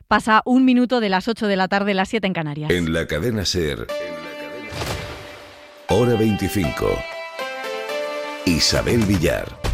Pasa 1 minuto de las 8 de la tarde, las 7 en Canarias. En la cadena SER, Hora 25. Isabel Villar.